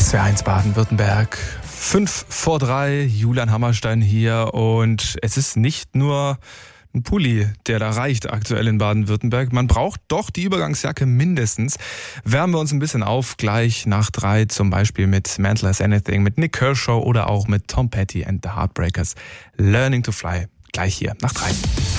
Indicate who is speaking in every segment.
Speaker 1: SWR1 Baden-Württemberg, 2:05, Julian Hammerstein hier und es ist nicht nur ein Pulli, der da reicht aktuell in Baden-Württemberg. Man braucht doch die Übergangsjacke mindestens. Wärmen wir uns ein bisschen auf, gleich nach 3, zum Beispiel mit Mental as Anything, mit Nick Kershaw oder auch mit Tom Petty and the Heartbreakers. Learning to Fly, gleich hier nach 3.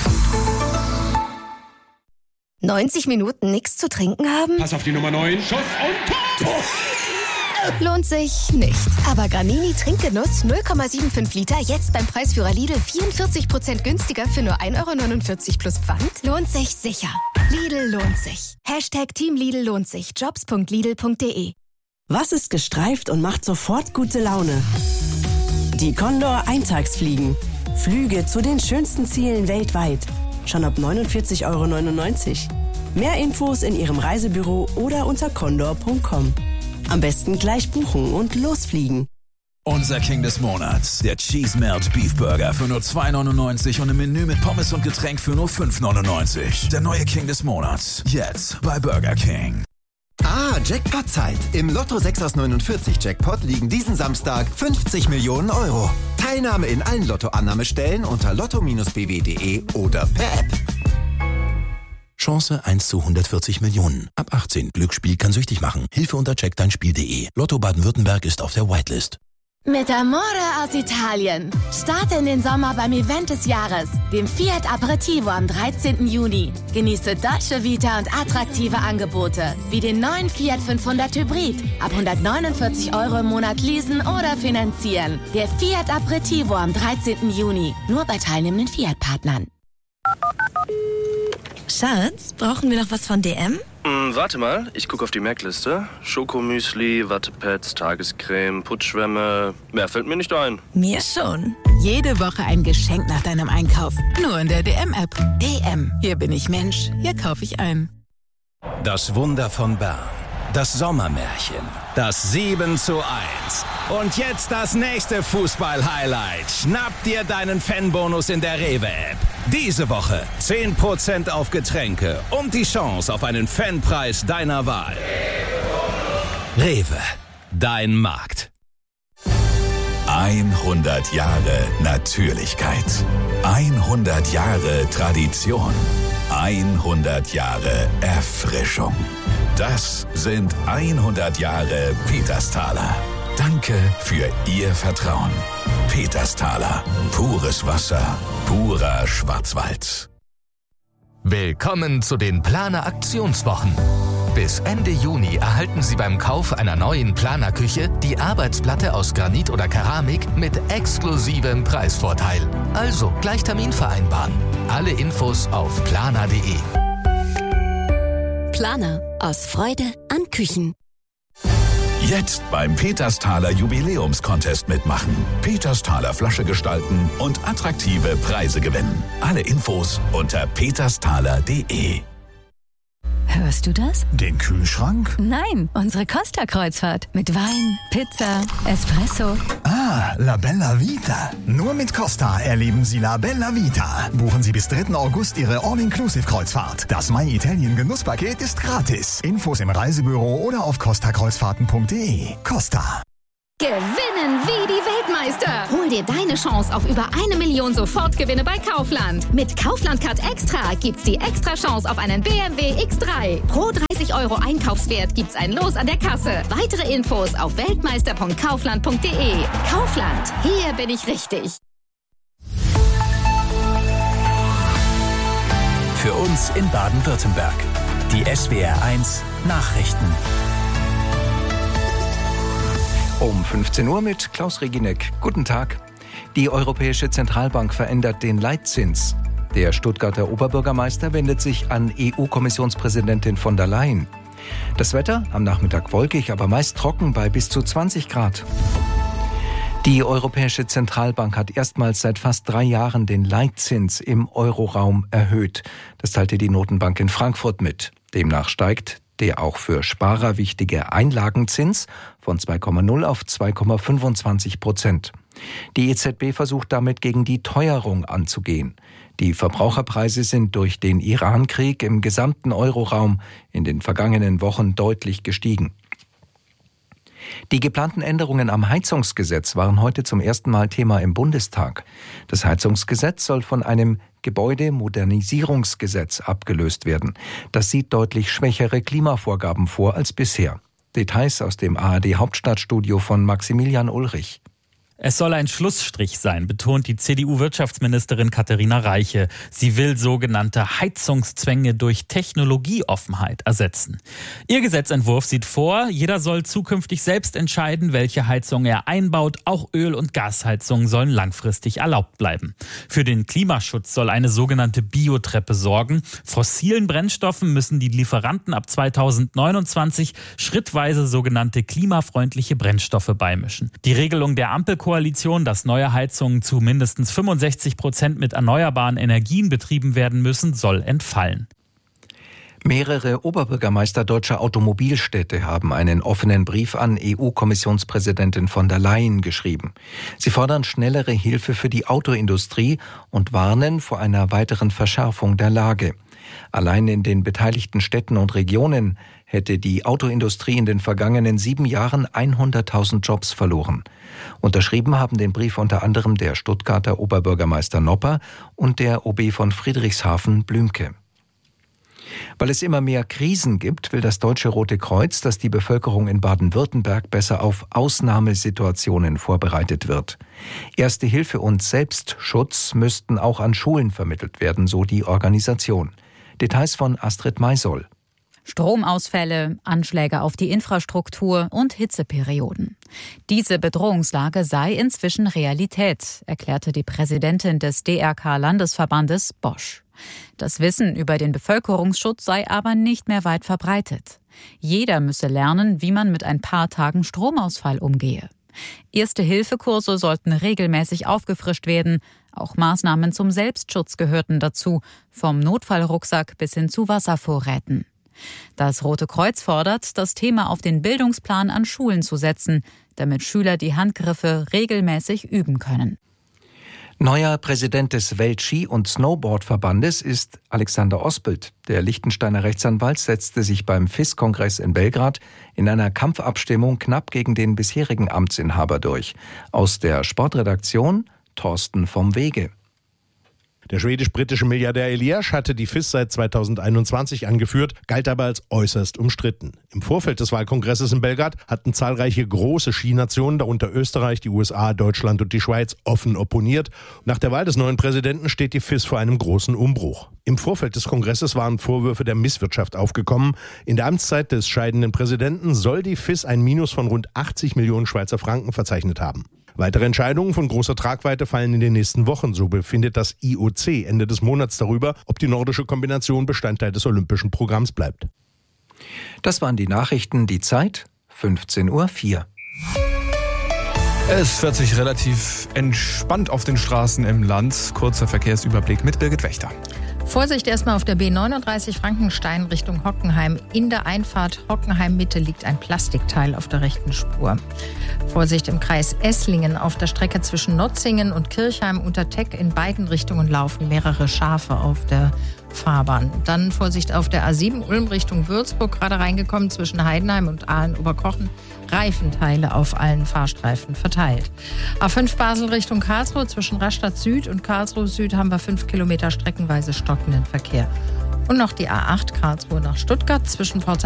Speaker 2: 90 Minuten nichts zu trinken haben?
Speaker 3: Pass auf die Nummer 9, Schuss und Tor!
Speaker 2: Lohnt sich nicht. Aber Granini Trinkgenuss 0,75 Liter jetzt beim Preisführer Lidl 44% günstiger für nur 1,49 € plus Pfand? Lohnt sich sicher. Lidl lohnt sich. Team Lidl lohnt sich. Jobs.lidl.de.
Speaker 4: Was ist gestreift und macht sofort gute Laune? Die Condor Eintagsfliegen. Flüge zu den schönsten Zielen weltweit. Schon ab 49,99 €. Mehr Infos in Ihrem Reisebüro oder unter condor.com. Am besten gleich buchen und losfliegen.
Speaker 5: Unser King des Monats, der Cheese Melt Beef Burger für nur 2,99 € und im Menü mit Pommes und Getränk für nur 5,99 €. Der neue King des Monats, jetzt bei Burger King.
Speaker 6: Jackpot-Zeit. Im Lotto 6 aus 49 Jackpot liegen diesen Samstag 50 Millionen €. Teilnahme in allen Lottoannahmestellen unter lotto-bw.de oder per App.
Speaker 7: Chance 1 zu 140 Millionen. Ab 18. Glücksspiel kann süchtig machen. Hilfe unter checkdeinspiel.de. Lotto Baden-Württemberg ist auf der Whitelist.
Speaker 8: Mit Amore aus Italien. Starte in den Sommer beim Event des Jahres, dem Fiat Aperitivo am 13. Juni. Genieße Dolce Vita und attraktive Angebote, wie den neuen Fiat 500 Hybrid. Ab 149 € im Monat leasen oder finanzieren. Der Fiat Aperitivo am 13. Juni. Nur bei teilnehmenden Fiat-Partnern.
Speaker 9: Schatz, brauchen wir noch was von DM?
Speaker 10: Warte mal, ich gucke auf die Merkliste. Schokomüsli, Wattepads, Tagescreme, Putzschwämme. Mehr fällt mir nicht ein.
Speaker 9: Mir schon.
Speaker 11: Jede Woche ein Geschenk nach deinem Einkauf. Nur in der DM-App. DM. Hier bin ich Mensch. Hier kaufe ich ein.
Speaker 12: Das Wunder von Bern. Das Sommermärchen. Das 7:1. Und jetzt das nächste Fußball-Highlight. Schnapp dir deinen Fanbonus in der Rewe-App. Diese Woche 10% auf Getränke und die Chance auf einen Fanpreis deiner Wahl. Rewe, dein Markt.
Speaker 5: 100 Jahre Natürlichkeit. 100 Jahre Tradition. 100 Jahre Erfrischung. Das sind 100 Jahre Petersthaler. Danke für Ihr Vertrauen. Petersthaler. Pures Wasser. Purer Schwarzwald.
Speaker 13: Willkommen zu den Planer Aktionswochen. Bis Ende Juni erhalten Sie beim Kauf einer neuen Planerküche die Arbeitsplatte aus Granit oder Keramik mit exklusivem Preisvorteil. Also gleich Termin vereinbaren. Alle Infos auf planer.de.
Speaker 2: Planer. Aus Freude an Küchen.
Speaker 5: Jetzt beim Petersthaler Jubiläumscontest mitmachen. Petersthaler Flasche gestalten und attraktive Preise gewinnen. Alle Infos unter petersthaler.de.
Speaker 9: Hörst du das?
Speaker 7: Den Kühlschrank?
Speaker 9: Nein, unsere Costa-Kreuzfahrt. Mit Wein, Pizza, Espresso.
Speaker 14: La Bella Vita. Nur mit Costa erleben Sie La Bella Vita. Buchen Sie bis 3. August Ihre All-Inclusive-Kreuzfahrt. Das My Italien Genusspaket ist gratis. Infos im Reisebüro oder auf costakreuzfahrten.de. Costa.
Speaker 15: Gewinnen wie die Weltmeister. Hol dir deine Chance auf über 1 Million Sofortgewinne bei Kaufland. Mit Kaufland Card Extra gibt's die extra Chance auf einen BMW X3. Pro 30 € Einkaufswert gibt's ein Los an der Kasse. Weitere Infos auf weltmeister.kaufland.de. Kaufland, hier bin ich richtig.
Speaker 7: Für uns in Baden-Württemberg. Die SWR1 Nachrichten.
Speaker 16: Um 15 Uhr mit Klaus Reginek. Guten Tag. Die Europäische Zentralbank verändert den Leitzins. Der Stuttgarter Oberbürgermeister wendet sich an EU-Kommissionspräsidentin von der Leyen. Das Wetter am Nachmittag wolkig, aber meist trocken bei bis zu 20 Grad. Die Europäische Zentralbank hat erstmals seit fast 3 Jahren den Leitzins im Euroraum erhöht. Das teilte die Notenbank in Frankfurt mit. Demnach steigt der auch für Sparer wichtige Einlagenzins von 2,0 auf 2,25%. Die EZB versucht damit gegen die Teuerung anzugehen. Die Verbraucherpreise sind durch den Iran-Krieg im gesamten Euroraum in den vergangenen Wochen deutlich gestiegen. Die geplanten Änderungen am Heizungsgesetz waren heute zum ersten Mal Thema im Bundestag. Das Heizungsgesetz soll von einem Gebäudemodernisierungsgesetz abgelöst werden. Das sieht deutlich schwächere Klimavorgaben vor als bisher. Details aus dem ARD-Hauptstadtstudio von Maximilian Ulrich.
Speaker 17: Es soll ein Schlussstrich sein, betont die CDU-Wirtschaftsministerin Katharina Reiche. Sie will sogenannte Heizungszwänge durch Technologieoffenheit ersetzen. Ihr Gesetzentwurf sieht vor, jeder soll zukünftig selbst entscheiden, welche Heizung er einbaut. Auch Öl- und Gasheizungen sollen langfristig erlaubt bleiben. Für den Klimaschutz soll eine sogenannte Biotreppe sorgen. Fossilen Brennstoffen müssen die Lieferanten ab 2029 schrittweise sogenannte klimafreundliche Brennstoffe beimischen. Die Regelung der Ampelkoalition, dass neue Heizungen zu mindestens 65% mit erneuerbaren Energien betrieben werden müssen, soll entfallen.
Speaker 16: Mehrere Oberbürgermeister deutscher Automobilstädte haben einen offenen Brief an EU-Kommissionspräsidentin von der Leyen geschrieben. Sie fordern schnellere Hilfe für die Autoindustrie und warnen vor einer weiteren Verschärfung der Lage. Allein in den beteiligten Städten und Regionen hätte die Autoindustrie in den vergangenen 7 Jahren 100.000 Jobs verloren. Unterschrieben haben den Brief unter anderem der Stuttgarter Oberbürgermeister Nopper und der OB von Friedrichshafen Blümke. Weil es immer mehr Krisen gibt, will das Deutsche Rote Kreuz, dass die Bevölkerung in Baden-Württemberg besser auf Ausnahmesituationen vorbereitet wird. Erste Hilfe und Selbstschutz müssten auch an Schulen vermittelt werden, so die Organisation. Details von Astrid Maisoll.
Speaker 18: Stromausfälle, Anschläge auf die Infrastruktur und Hitzeperioden. Diese Bedrohungslage sei inzwischen Realität, erklärte die Präsidentin des DRK-Landesverbandes Bosch. Das Wissen über den Bevölkerungsschutz sei aber nicht mehr weit verbreitet. Jeder müsse lernen, wie man mit ein paar Tagen Stromausfall umgehe. Erste-Hilfe-Kurse sollten regelmäßig aufgefrischt werden. Auch Maßnahmen zum Selbstschutz gehörten dazu, vom Notfallrucksack bis hin zu Wasservorräten. Das Rote Kreuz fordert, das Thema auf den Bildungsplan an Schulen zu setzen, damit Schüler die Handgriffe regelmäßig üben können.
Speaker 16: Neuer Präsident des Welt-Ski- und Snowboard-Verbandes ist Alexander Ospelt. Der Liechtensteiner Rechtsanwalt setzte sich beim FIS-Kongress in Belgrad in einer Kampfabstimmung knapp gegen den bisherigen Amtsinhaber durch. Aus der Sportredaktion Thorsten vom Wege.
Speaker 19: Der schwedisch-britische Milliardär Elias hatte die FIS seit 2021 angeführt, galt aber als äußerst umstritten. Im Vorfeld des Wahlkongresses in Belgrad hatten zahlreiche große Skinationen, darunter Österreich, die USA, Deutschland und die Schweiz, offen opponiert. Nach der Wahl des neuen Präsidenten steht die FIS vor einem großen Umbruch. Im Vorfeld des Kongresses waren Vorwürfe der Misswirtschaft aufgekommen. In der Amtszeit des scheidenden Präsidenten soll die FIS ein Minus von rund 80 Millionen Schweizer Franken verzeichnet haben. Weitere Entscheidungen von großer Tragweite fallen in den nächsten Wochen. So befindet das IOC Ende des Monats darüber, ob die nordische Kombination Bestandteil des olympischen Programms bleibt.
Speaker 16: Das waren die Nachrichten. Die Zeit 15:04 Uhr.
Speaker 1: Es fährt sich relativ entspannt auf den Straßen im Land. Kurzer Verkehrsüberblick mit Birgit Wächter.
Speaker 20: Vorsicht erstmal auf der B39 Frankenstein Richtung Hockenheim. In der Einfahrt Hockenheim-Mitte liegt ein Plastikteil auf der rechten Spur. Vorsicht im Kreis Esslingen. Auf der Strecke zwischen Notzingen und Kirchheim unter Teck in beiden Richtungen laufen mehrere Schafe auf der Fahrbahn. Dann Vorsicht auf der A7 Ulm Richtung Würzburg, gerade reingekommen zwischen Heidenheim und Aalen-Oberkochen. Reifenteile auf allen Fahrstreifen verteilt. A5 Basel Richtung Karlsruhe zwischen Rastatt Süd und Karlsruhe Süd haben wir 5 Kilometer streckenweise stockenden Verkehr. Und noch die A8 Karlsruhe nach Stuttgart zwischen Pforzheim